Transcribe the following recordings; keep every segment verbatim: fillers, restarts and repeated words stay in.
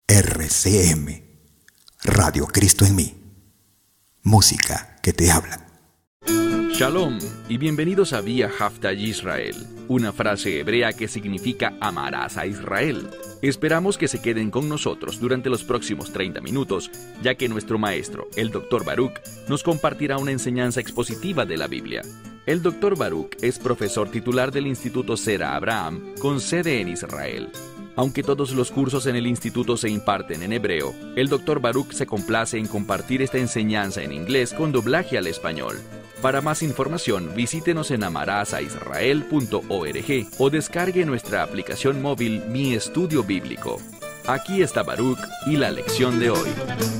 R C M, Radio Cristo en mí. Música que te habla. Shalom y bienvenidos a Vía Hafta Yisrael, una frase hebrea que significa amarás a Israel. Esperamos que se queden con nosotros durante los próximos treinta minutos, ya que nuestro maestro, el doctor Baruch, nos compartirá una enseñanza expositiva de la Biblia. El doctor Baruch es profesor titular del Instituto Sera Abraham, con sede en Israel. Aunque todos los cursos en el instituto se imparten en hebreo, el doctor Baruch se complace en compartir esta enseñanza en inglés con doblaje al español. Para más información, visítenos en amarasaisrael punto org o descargue nuestra aplicación móvil Mi Estudio Bíblico. Aquí está Baruch y la lección de hoy.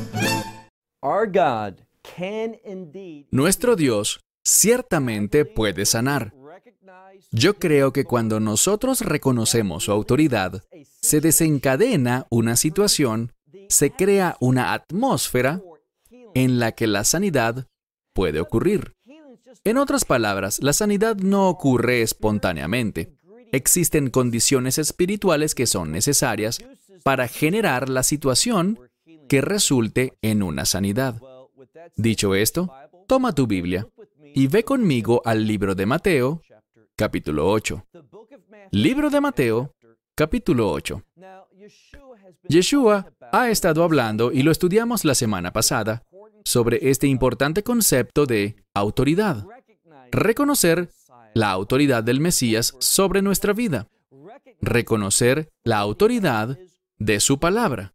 Nuestro Dios ciertamente puede sanar. Yo creo que cuando nosotros reconocemos su autoridad, se desencadena una situación, se crea una atmósfera en la que la sanidad puede ocurrir. En otras palabras, la sanidad no ocurre espontáneamente. Existen condiciones espirituales que son necesarias para generar la situación que resulte en una sanidad. Dicho esto, toma tu Biblia y ve conmigo al libro de Mateo, capítulo ocho. Libro de Mateo, capítulo ocho. Yeshua ha estado hablando, y lo estudiamos la semana pasada, sobre este importante concepto de autoridad. Reconocer la autoridad del Mesías sobre nuestra vida. Reconocer la autoridad de su palabra.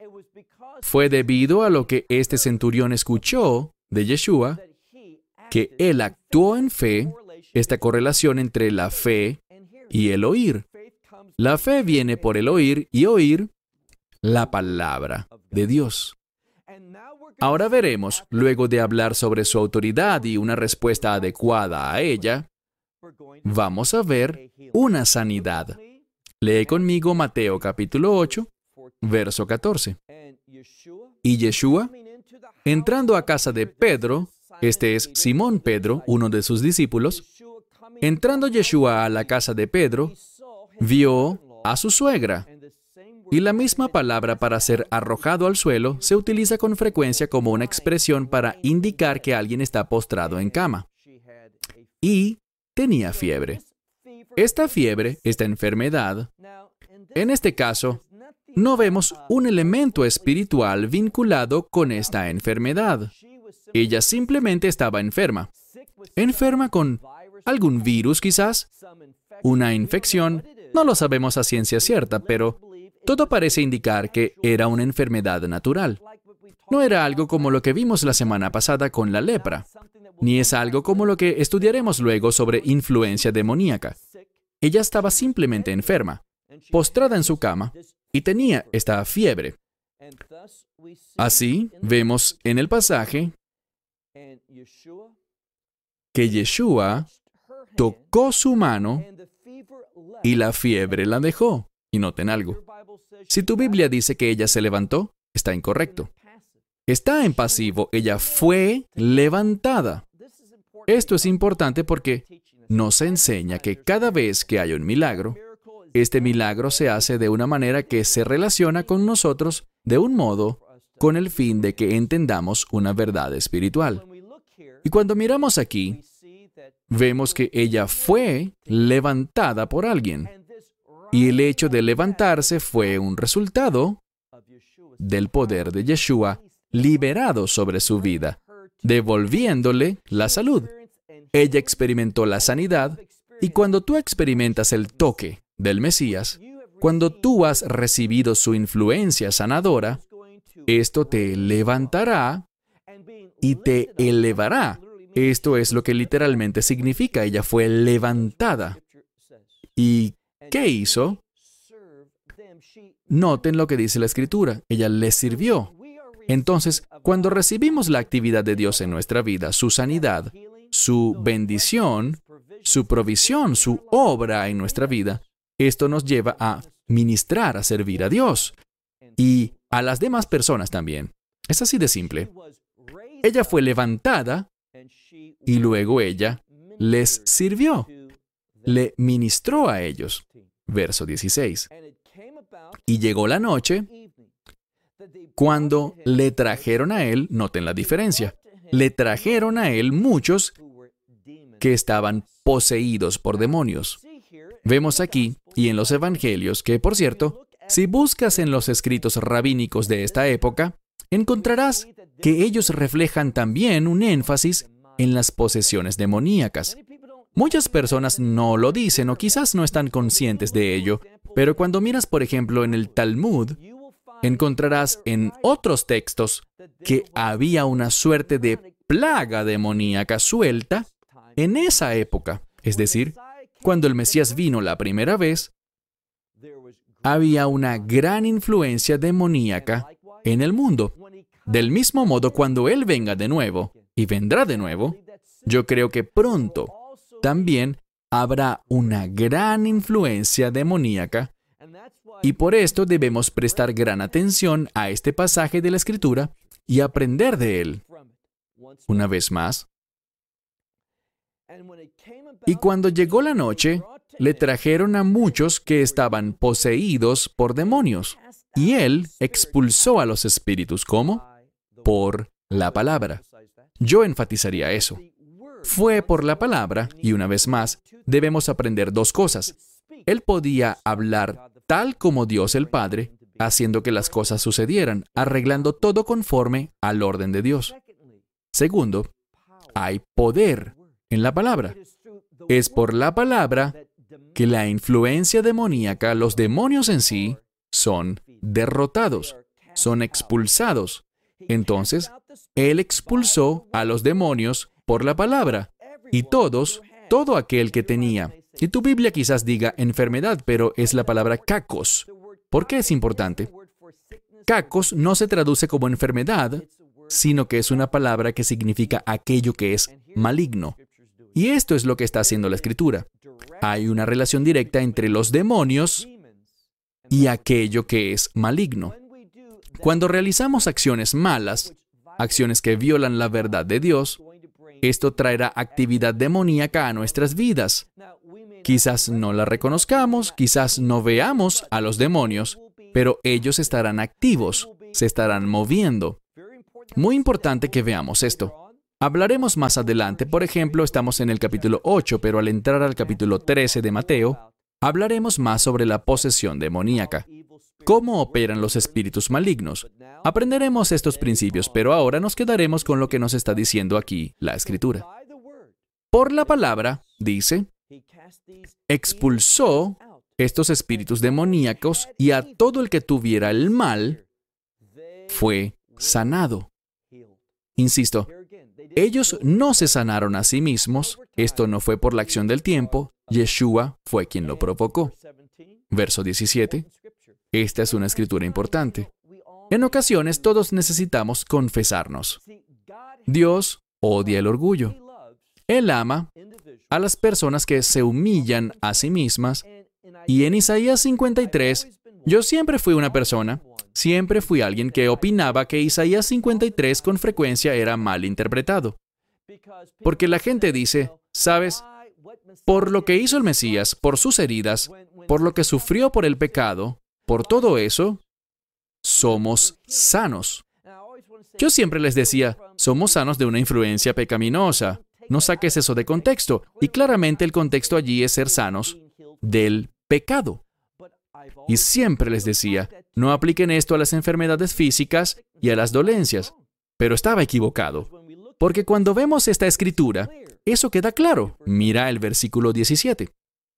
Fue debido a lo que este centurión escuchó de Yeshua, que él actuó en fe, esta correlación entre la fe y el oír. La fe viene por el oír y oír la palabra de Dios. Ahora veremos, luego de hablar sobre su autoridad y una respuesta adecuada a ella, vamos a ver una sanidad. Lee conmigo Mateo capítulo ocho, verso catorce. Y Yeshua, entrando a casa de Pedro, este es Simón Pedro, uno de sus discípulos, entrando Yeshua a la casa de Pedro, vio a su suegra. Y la misma palabra para ser arrojado al suelo se utiliza con frecuencia como una expresión para indicar que alguien está postrado en cama. Y tenía fiebre. Esta fiebre, esta enfermedad, en este caso, no vemos un elemento espiritual vinculado con esta enfermedad. Ella simplemente estaba enferma. Enferma con algún virus quizás, una infección, no lo sabemos a ciencia cierta, pero todo parece indicar que era una enfermedad natural. No era algo como lo que vimos la semana pasada con la lepra, ni es algo como lo que estudiaremos luego sobre influencia demoníaca. Ella estaba simplemente enferma, postrada en su cama, y tenía esta fiebre. Así, vemos en el pasaje que Yeshua tocó su mano y la fiebre la dejó. Y noten algo. Si tu Biblia dice que ella se levantó, está incorrecto. Está en pasivo. Ella fue levantada. Esto es importante porque nos enseña que cada vez que hay un milagro, este milagro se hace de una manera que se relaciona con nosotros de un modo con el fin de que entendamos una verdad espiritual. Y cuando miramos aquí, vemos que ella fue levantada por alguien. Y el hecho de levantarse fue un resultado del poder de Yeshua liberado sobre su vida, devolviéndole la salud. Ella experimentó la sanidad, y cuando tú experimentas el toque del Mesías, cuando tú has recibido su influencia sanadora, esto te levantará y te elevará. Esto es lo que literalmente significa. Ella fue levantada. ¿Y qué hizo? Noten lo que dice la Escritura. Ella les sirvió. Entonces, cuando recibimos la actividad de Dios en nuestra vida, su sanidad, su bendición, su provisión, su obra en nuestra vida, esto nos lleva a ministrar, a servir a Dios y a las demás personas también. Es así de simple. Ella fue levantada y luego ella les sirvió. Le ministró a ellos. Verso dieciséis. Y llegó la noche, Cuando le trajeron a él, noten la diferencia, le trajeron a él muchos que estaban poseídos por demonios. Vemos aquí y en los evangelios que, por cierto, si buscas en los escritos rabínicos de esta época, encontrarás que ellos reflejan también un énfasis en las posesiones demoníacas. Muchas personas no lo dicen o quizás no están conscientes de ello, pero cuando miras, por ejemplo, en el Talmud, encontrarás en otros textos que había una suerte de plaga demoníaca suelta en esa época. Es decir, cuando el Mesías vino la primera vez, había una gran influencia demoníaca en el mundo. Del mismo modo, cuando Él venga de nuevo, y vendrá de nuevo, yo creo que pronto también habrá una gran influencia demoníaca, y por esto debemos prestar gran atención a este pasaje de la Escritura y aprender de él. Una vez más. Y cuando llegó la noche, le trajeron a muchos que estaban poseídos por demonios, y él expulsó a los espíritus. ¿Cómo? Por la palabra. Yo enfatizaría eso. Fue por la palabra, y una vez más, debemos aprender dos cosas. Él podía hablar tal como Dios el Padre, haciendo que las cosas sucedieran, arreglando todo conforme al orden de Dios. Segundo, hay poder en la palabra. Es por la palabra que la influencia demoníaca, los demonios en sí, son derrotados, son expulsados. Entonces, Él expulsó a los demonios por la palabra, y todos, todo aquel que tenía, y tu Biblia quizás diga enfermedad, pero es la palabra kakos. ¿Por qué es importante? Kakos no se traduce como enfermedad, sino que es una palabra que significa aquello que es maligno. Y esto es lo que está haciendo la Escritura. Hay una relación directa entre los demonios y aquello que es maligno. Cuando realizamos acciones malas, acciones que violan la verdad de Dios, esto traerá actividad demoníaca a nuestras vidas. Quizás no la reconozcamos, quizás no veamos a los demonios, pero ellos estarán activos, se estarán moviendo. Muy importante que veamos esto. Hablaremos más adelante, por ejemplo, estamos en el capítulo ocho, pero al entrar al capítulo trece de Mateo, hablaremos más sobre la posesión demoníaca. ¿Cómo operan los espíritus malignos? Aprenderemos estos principios, pero ahora nos quedaremos con lo que nos está diciendo aquí la Escritura. Por la palabra, dice, expulsó estos espíritus demoníacos y a todo el que tuviera el mal fue sanado. Insisto, ellos no se sanaron a sí mismos, esto no fue por la acción del tiempo, Yeshua fue quien lo provocó. Verso diecisiete. Esta es una escritura importante. En ocasiones todos necesitamos confesarnos. Dios odia el orgullo. Él ama a las personas que se humillan a sí mismas. Y en Isaías cincuenta y tres, yo siempre fui una persona, siempre fui alguien que opinaba que Isaías cincuenta y tres con frecuencia era mal interpretado. Porque la gente dice, ¿sabes? Por lo que hizo el Mesías, por sus heridas, por lo que sufrió por el pecado, por todo eso, somos sanos. Yo siempre les decía, somos sanos de una influencia pecaminosa. No saques eso de contexto. Y claramente el contexto allí es ser sanos del pecado. Y siempre les decía, no apliquen esto a las enfermedades físicas y a las dolencias. Pero estaba equivocado. Porque cuando vemos esta escritura, eso queda claro. Mira el versículo diecisiete.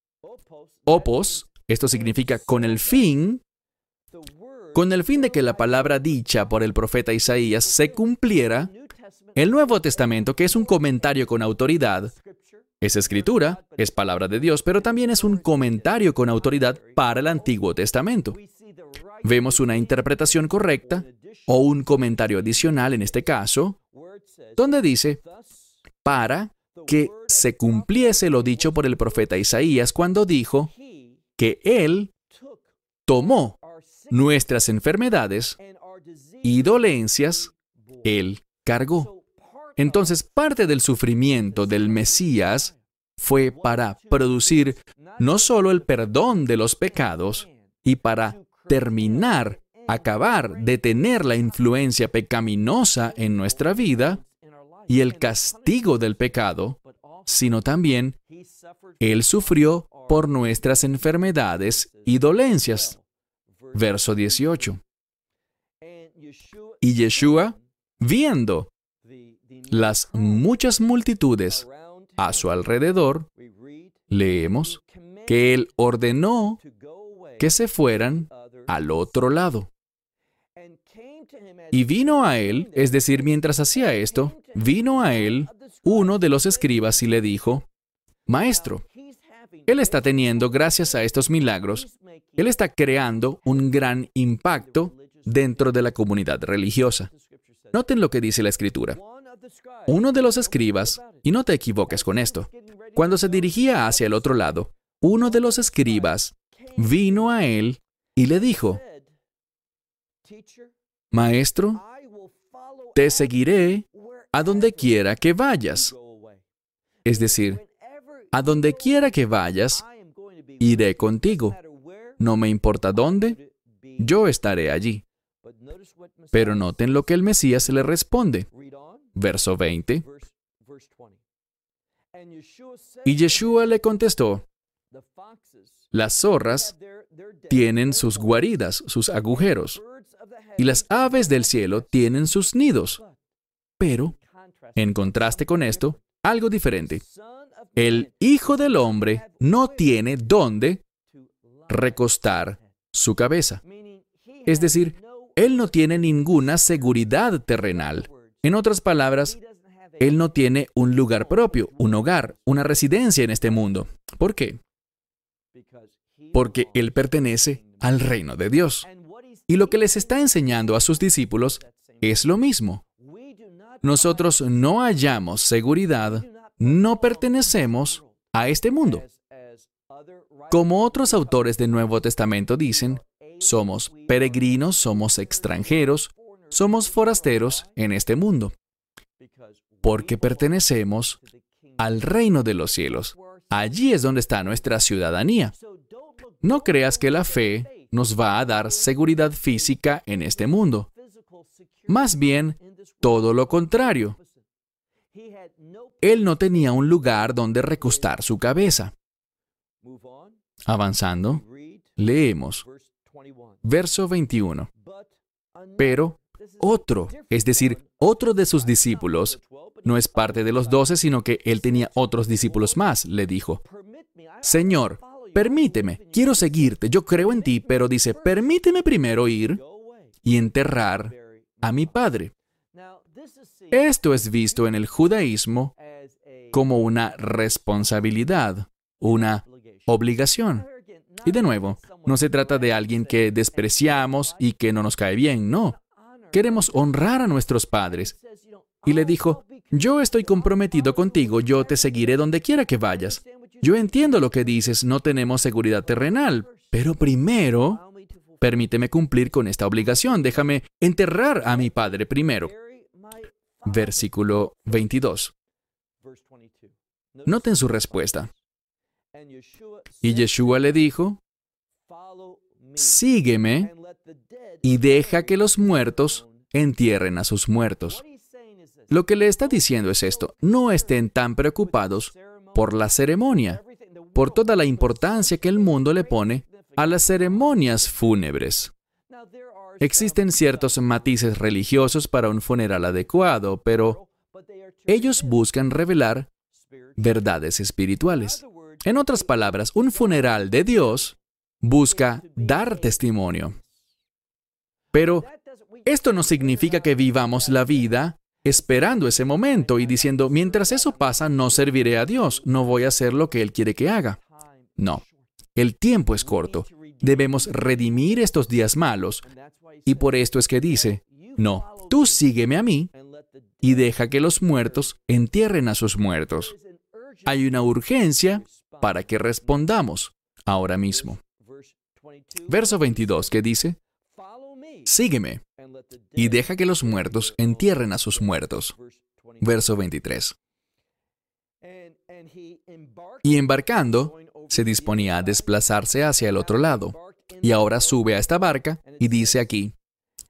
Opos, esto significa con el fin, con el fin de que la palabra dicha por el profeta Isaías se cumpliera, el Nuevo Testamento, que es un comentario con autoridad, es escritura, es palabra de Dios, pero también es un comentario con autoridad para el Antiguo Testamento. Vemos una interpretación correcta, o un comentario adicional en este caso, donde dice, para que se cumpliese lo dicho por el profeta Isaías cuando dijo que Él tomó nuestras enfermedades y dolencias, Él cargó. Entonces, parte del sufrimiento del Mesías fue para producir no solo el perdón de los pecados y para terminar acabar, detener la influencia pecaminosa en nuestra vida y el castigo del pecado, sino también Él sufrió por nuestras enfermedades y dolencias. Verso dieciocho. Y Yeshua, viendo las muchas multitudes a su alrededor, leemos que Él ordenó que se fueran al otro lado. Y vino a Él, es decir, mientras hacía esto, vino a Él uno de los escribas y le dijo, Maestro, Él está teniendo, gracias a estos milagros, Él está creando un gran impacto dentro de la comunidad religiosa. Noten lo que dice la Escritura. Uno de los escribas, y no te equivoques con esto, cuando se dirigía hacia el otro lado, uno de los escribas vino a Él y le dijo, Maestro, te seguiré a donde quiera que vayas. Es decir, a donde quiera que vayas, iré contigo. No me importa dónde, yo estaré allí. Pero noten lo que el Mesías le responde. Verso veinte. Y Yeshua le contestó, las zorras tienen sus guaridas, sus agujeros, y las aves del cielo tienen sus nidos. Pero, en contraste con esto, algo diferente. El Hijo del Hombre no tiene dónde recostar su cabeza. Es decir, Él no tiene ninguna seguridad terrenal. En otras palabras, Él no tiene un lugar propio, un hogar, una residencia en este mundo. ¿Por qué? Porque Él pertenece al reino de Dios. Y lo que les está enseñando a sus discípulos es lo mismo. Nosotros no hallamos seguridad, no pertenecemos a este mundo. Como otros autores del Nuevo Testamento dicen, somos peregrinos, somos extranjeros, somos forasteros en este mundo, porque pertenecemos al reino de los cielos. Allí es donde está nuestra ciudadanía. No creas que la fe nos va a dar seguridad física en este mundo. Más bien, todo lo contrario. Él no tenía un lugar donde recostar su cabeza. Avanzando, leemos. Verso veintiuno. Pero otro, es decir, otro de sus discípulos, no es parte de los doce, sino que él tenía otros discípulos más, le dijo, Señor, permíteme, quiero seguirte, yo creo en ti, pero dice, permíteme primero ir y enterrar a mi padre. Esto es visto en el judaísmo como una responsabilidad, una obligación. Y de nuevo, no se trata de alguien que despreciamos y que no nos cae bien, no. Queremos honrar a nuestros padres. Y le dijo, yo estoy comprometido contigo, yo te seguiré donde quiera que vayas. Yo entiendo lo que dices, no tenemos seguridad terrenal, pero primero, permíteme cumplir con esta obligación, déjame enterrar a mi padre primero. Versículo veintidós. Noten su respuesta. Y Yeshua le dijo, sígueme y deja que los muertos entierren a sus muertos. Lo que le está diciendo es esto, no estén tan preocupados por la ceremonia, por toda la importancia que el mundo le pone a las ceremonias fúnebres. Existen ciertos matices religiosos para un funeral adecuado, pero ellos buscan revelar verdades espirituales. En otras palabras, un funeral de Dios busca dar testimonio. Pero esto no significa que vivamos la vida esperando ese momento y diciendo, mientras eso pasa, no serviré a Dios, no voy a hacer lo que Él quiere que haga. No, el tiempo es corto. Debemos redimir estos días malos. Y por esto es que dice, no, tú sígueme a mí y deja que los muertos entierren a sus muertos. Hay una urgencia para que respondamos ahora mismo. Verso veintidós, que dice, sígueme y deja que los muertos entierren a sus muertos. Verso veintitrés. Y embarcando, se disponía a desplazarse hacia el otro lado. Y ahora sube a esta barca y dice aquí,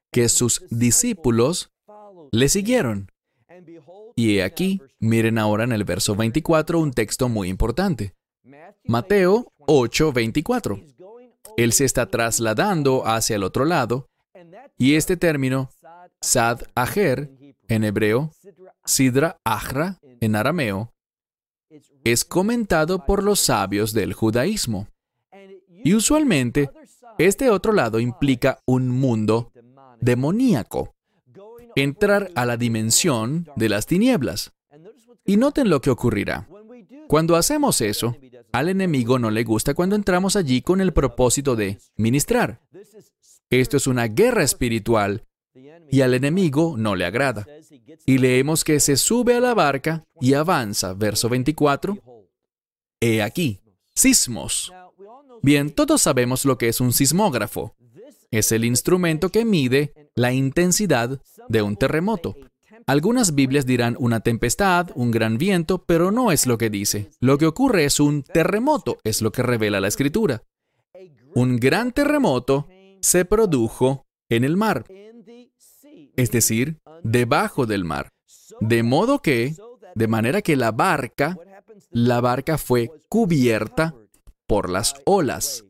que sus discípulos le siguieron. Y he aquí, miren ahora en el verso veinticuatro un texto muy importante. Mateo ocho, veinticuatro. Él se está trasladando hacia el otro lado, y este término, Sad Ajer, en hebreo, Sidra Ajra, en arameo, es comentado por los sabios del judaísmo. Y usualmente, este otro lado implica un mundo demoníaco, entrar a la dimensión de las tinieblas. Y noten lo que ocurrirá. Cuando hacemos eso, al enemigo no le gusta cuando entramos allí con el propósito de ministrar. Esto es una guerra espiritual y al enemigo no le agrada. Y leemos que se sube a la barca y avanza. Verso veinticuatro. He aquí, sismos. Bien, todos sabemos lo que es un sismógrafo. Es el instrumento que mide la intensidad de un terremoto. Algunas Biblias dirán una tempestad, un gran viento, pero no es lo que dice. Lo que ocurre es un terremoto, es lo que revela la Escritura. Un gran terremoto se produjo en el mar, es decir, debajo del mar. De modo que, de manera que la barca, la barca fue cubierta por las olas.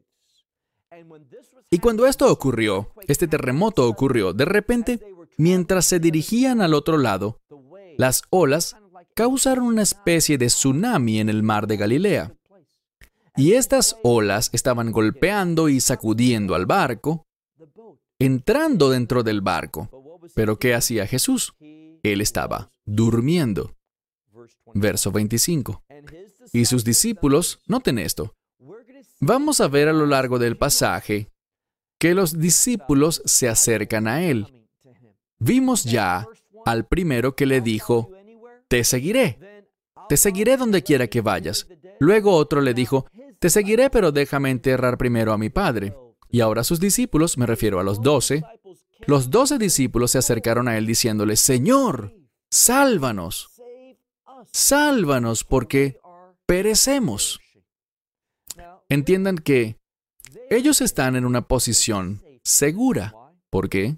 Y cuando esto ocurrió, este terremoto ocurrió, de repente, mientras se dirigían al otro lado, las olas causaron una especie de tsunami en el mar de Galilea. Y estas olas estaban golpeando y sacudiendo al barco, entrando dentro del barco. ¿Pero qué hacía Jesús? Él estaba durmiendo. Verso veinticinco. Y sus discípulos, noten esto. Vamos a ver a lo largo del pasaje que los discípulos se acercan a él. Vimos ya al primero que le dijo, te seguiré, te seguiré donde quiera que vayas. Luego otro le dijo, te seguiré, pero déjame enterrar primero a mi padre. Y ahora sus discípulos, me refiero a los doce, los doce discípulos se acercaron a él diciéndole, Señor, sálvanos, sálvanos porque perecemos. Entiendan que ellos están en una posición segura. ¿Por qué?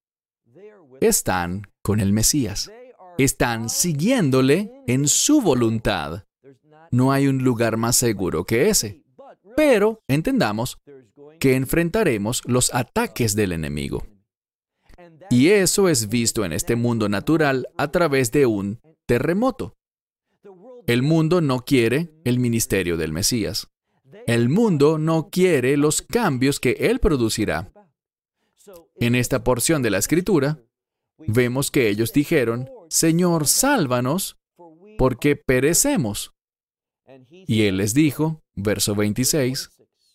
Están con el Mesías. Están siguiéndole en su voluntad. No hay un lugar más seguro que ese. Pero entendamos que enfrentaremos los ataques del enemigo. Y eso es visto en este mundo natural a través de un terremoto. El mundo no quiere el ministerio del Mesías. El mundo no quiere los cambios que Él producirá. En esta porción de la Escritura, vemos que ellos dijeron, Señor, sálvanos, porque perecemos. Y Él les dijo, verso veintiséis,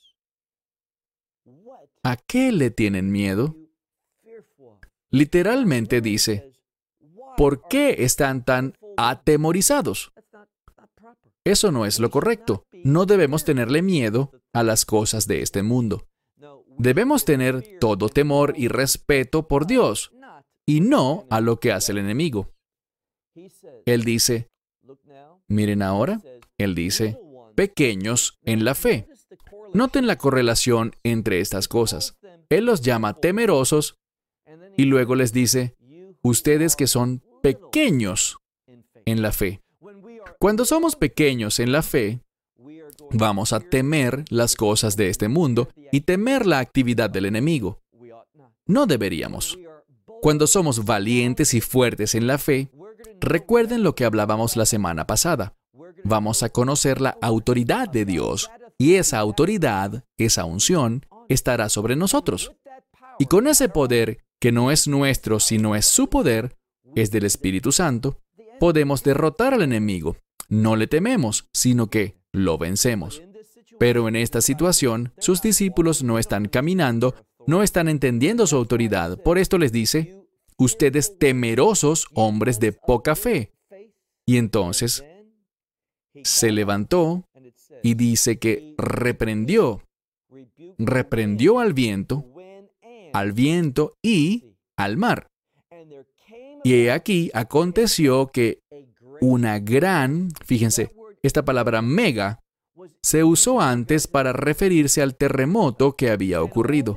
¿a qué le tienen miedo? Literalmente dice, ¿por qué están tan atemorizados? Eso no es lo correcto. No debemos tenerle miedo a las cosas de este mundo. Debemos tener todo temor y respeto por Dios, y no a lo que hace el enemigo. Él dice, miren ahora, Él dice, pequeños en la fe. Noten la correlación entre estas cosas. Él los llama temerosos y luego les dice, ustedes que son pequeños en la fe. Cuando somos pequeños en la fe, vamos a temer las cosas de este mundo y temer la actividad del enemigo. No deberíamos. Cuando somos valientes y fuertes en la fe, recuerden lo que hablábamos la semana pasada. Vamos a conocer la autoridad de Dios y esa autoridad, esa unción, estará sobre nosotros. Y con ese poder, que no es nuestro sino es su poder, es del Espíritu Santo, podemos derrotar al enemigo. No le tememos, sino que lo vencemos. Pero en esta situación, sus discípulos no están caminando, no están entendiendo su autoridad. Por esto les dice, ustedes temerosos hombres de poca fe. Y entonces, se levantó y dice que reprendió, reprendió al viento, al viento y al mar. Y he aquí aconteció que una gran, fíjense, esta palabra mega se usó antes para referirse al terremoto que había ocurrido.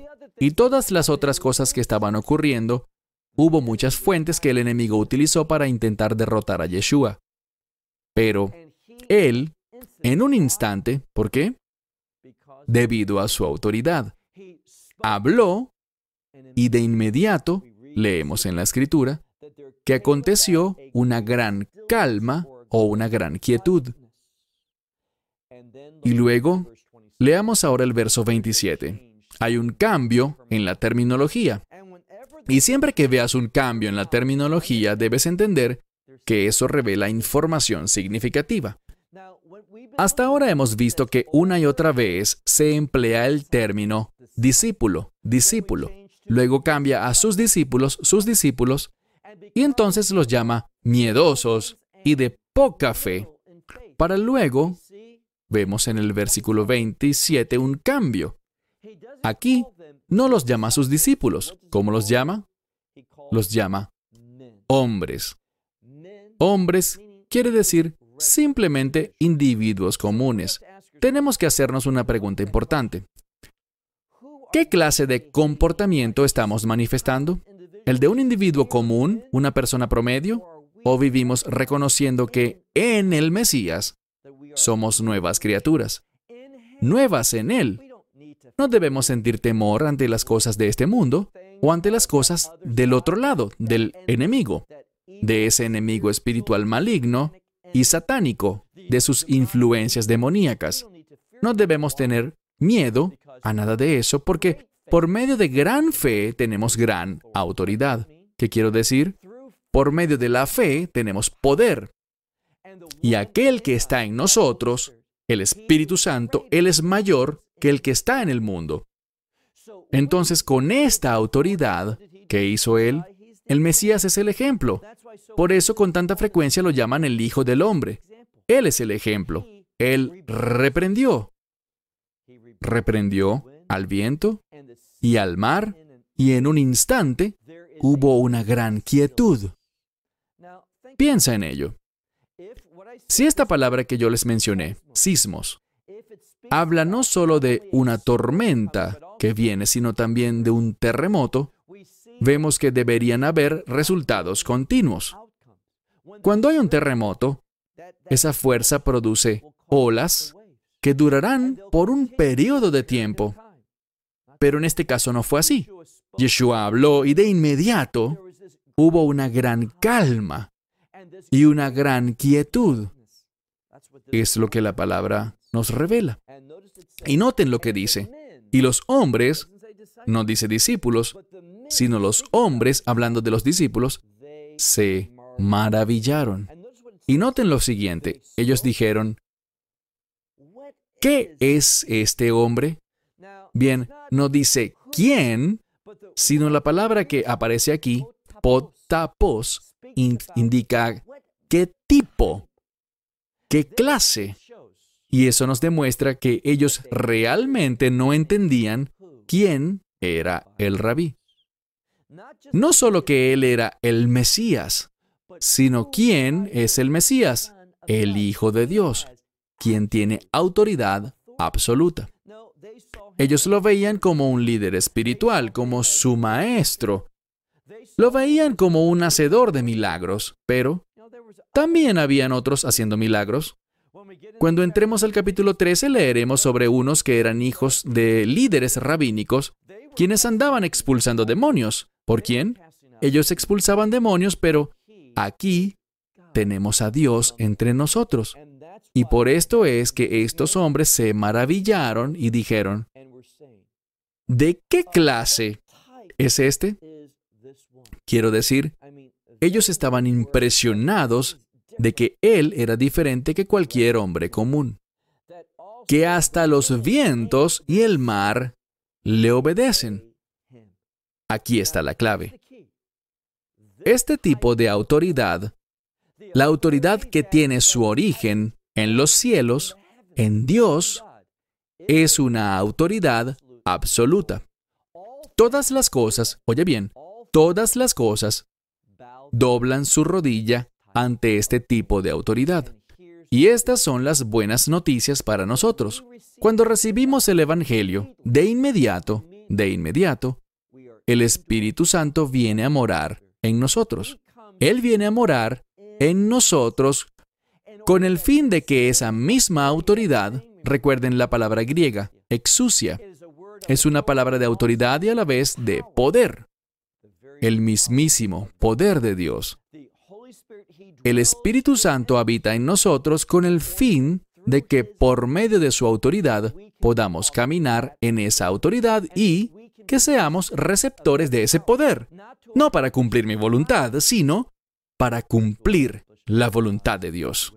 y todas las otras cosas que estaban ocurriendo, hubo muchas fuentes que el enemigo utilizó para intentar derrotar a Yeshua. Pero él, en un instante, ¿por qué? Debido a su autoridad, habló y de inmediato, leemos en la Escritura, que aconteció una gran calma o una gran quietud. Y luego, leamos ahora el verso veintisiete. Hay un cambio en la terminología. Y siempre que veas un cambio en la terminología, debes entender que eso revela información significativa. Hasta ahora hemos visto que una y otra vez se emplea el término discípulo, discípulo. Luego cambia a sus discípulos, sus discípulos, y entonces los llama miedosos y de poca fe. Para luego, vemos en el versículo veintisiete un cambio. Aquí no los llama a sus discípulos. ¿Cómo los llama? Los llama hombres. Hombres quiere decir simplemente individuos comunes. Tenemos que hacernos una pregunta importante. ¿Qué clase de comportamiento estamos manifestando? ¿El de un individuo común, una persona promedio? ¿O vivimos reconociendo que en el Mesías somos nuevas criaturas? Nuevas en Él. No debemos sentir temor ante las cosas de este mundo o ante las cosas del otro lado, del enemigo, de ese enemigo espiritual maligno y satánico, de sus influencias demoníacas. No debemos tener miedo a nada de eso porque por medio de gran fe tenemos gran autoridad. ¿Qué quiero decir? Por medio de la fe tenemos poder. Y aquel que está en nosotros, el Espíritu Santo, Él es mayor que el que está en el mundo. Entonces, con esta autoridad, ¿qué hizo Él? El Mesías es el ejemplo. Por eso con tanta frecuencia lo llaman el Hijo del Hombre. Él es el ejemplo. Él reprendió. Reprendió al viento y al mar, y en un instante hubo una gran quietud. Piensa en ello. Si esta palabra que yo les mencioné, sismos, habla no solo de una tormenta que viene, sino también de un terremoto, vemos que deberían haber resultados continuos. Cuando hay un terremoto, esa fuerza produce olas que durarán por un periodo de tiempo. Pero en este caso no fue así. Yeshua habló y de inmediato hubo una gran calma y una gran quietud. Es lo que la palabra nos revela. Y noten lo que dice. Y los hombres, no dice discípulos, sino los hombres, hablando de los discípulos, se maravillaron. Y noten lo siguiente. Ellos dijeron, ¿qué es este hombre? Bien, no dice quién, sino la palabra que aparece aquí, potapos, in- indica qué tipo, qué clase. Y eso nos demuestra que ellos realmente no entendían quién era el rabí. No solo que él era el Mesías, sino quién es el Mesías, el Hijo de Dios, quien tiene autoridad absoluta. Ellos lo veían como un líder espiritual, como su maestro. Lo veían como un hacedor de milagros, pero también habían otros haciendo milagros. Cuando entremos al capítulo trece, leeremos sobre unos que eran hijos de líderes rabínicos, quienes andaban expulsando demonios. ¿Por quién? Ellos expulsaban demonios, pero aquí tenemos a Dios entre nosotros. Y por esto es que estos hombres se maravillaron y dijeron, ¿de qué clase es este? Quiero decir, ellos estaban impresionados de que él era diferente que cualquier hombre común, que hasta los vientos y el mar le obedecen. Aquí está la clave. Este tipo de autoridad, la autoridad que tiene su origen en los cielos, en Dios, es una autoridad absoluta. Todas las cosas, oye bien, todas las cosas doblan su rodilla ante este tipo de autoridad. Y estas son las buenas noticias para nosotros. Cuando recibimos el Evangelio, de inmediato, de inmediato, el Espíritu Santo viene a morar en nosotros. Él viene a morar en nosotros con el fin de que esa misma autoridad, recuerden la palabra griega, exousia, es una palabra de autoridad y a la vez de poder. El mismísimo poder de Dios. El Espíritu Santo habita en nosotros con el fin de que por medio de su autoridad podamos caminar en esa autoridad y que seamos receptores de ese poder. No para cumplir mi voluntad, sino para cumplir la voluntad de Dios.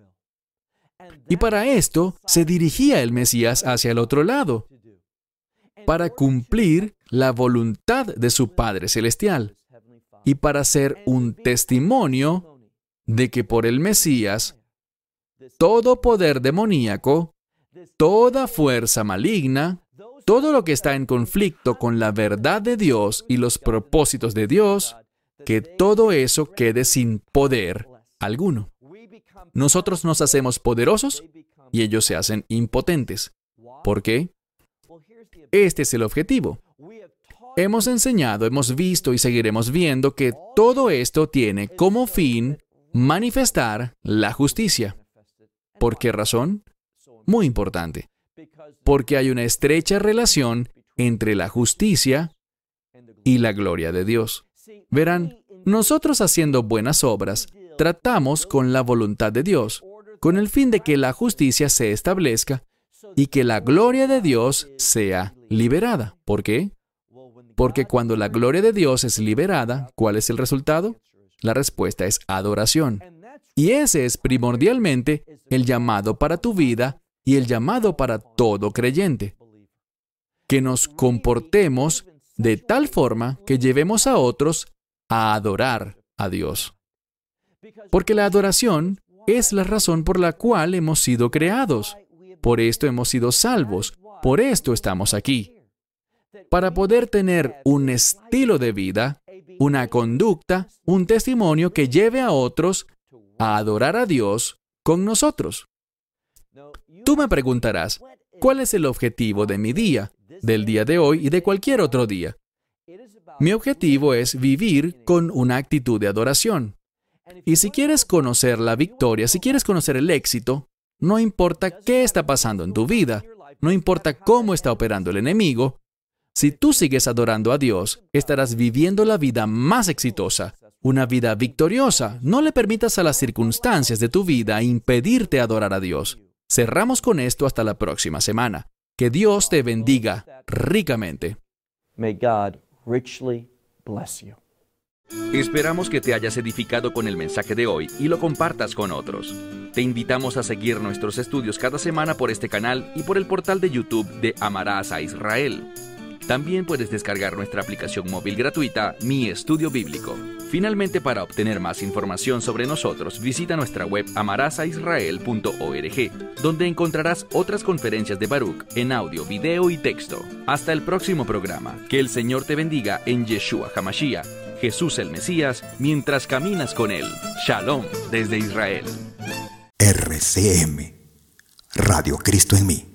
Y para esto se dirigía el Mesías hacia el otro lado, para cumplir la voluntad de su Padre Celestial y para ser un testimonio de que por el Mesías todo poder demoníaco, toda fuerza maligna, todo lo que está en conflicto con la verdad de Dios y los propósitos de Dios, que todo eso quede sin poder alguno. Nosotros nos hacemos poderosos y ellos se hacen impotentes. ¿Por qué? Este es el objetivo. Hemos enseñado, hemos visto y seguiremos viendo que todo esto tiene como fin manifestar la justicia. ¿Por qué razón? Muy importante. Porque hay una estrecha relación entre la justicia y la gloria de Dios. Verán, nosotros haciendo buenas obras, tratamos con la voluntad de Dios, con el fin de que la justicia se establezca y que la gloria de Dios sea liberada. ¿Por qué? Porque cuando la gloria de Dios es liberada, ¿cuál es el resultado? La respuesta es adoración. Y ese es primordialmente el llamado para tu vida y el llamado para todo creyente. Que nos comportemos de tal forma que llevemos a otros a adorar a Dios. Porque la adoración es la razón por la cual hemos sido creados. Por esto hemos sido salvos. Por esto estamos aquí. Para poder tener un estilo de vida, una conducta, un testimonio que lleve a otros a adorar a Dios con nosotros. Tú me preguntarás, ¿cuál es el objetivo de mi día, del día de hoy y de cualquier otro día? Mi objetivo es vivir con una actitud de adoración. Y si quieres conocer la victoria, si quieres conocer el éxito, no importa qué está pasando en tu vida, no importa cómo está operando el enemigo, si tú sigues adorando a Dios, estarás viviendo la vida más exitosa, una vida victoriosa. No le permitas a las circunstancias de tu vida impedirte adorar a Dios. Cerramos con esto hasta la próxima semana. Que Dios te bendiga ricamente. May God richly bless you. Esperamos que te hayas edificado con el mensaje de hoy y lo compartas con otros. Te invitamos a seguir nuestros estudios cada semana por este canal y por el portal de YouTube de Amarás a Israel. También puedes descargar nuestra aplicación móvil gratuita, Mi Estudio Bíblico. Finalmente, para obtener más información sobre nosotros, visita nuestra web amarás a israel punto org, donde encontrarás otras conferencias de Baruch en audio, video y texto. Hasta el próximo programa. Que el Señor te bendiga en Yeshua HaMashiach, Jesús el Mesías, mientras caminas con Él. Shalom desde Israel. R C M, Radio Cristo en mí.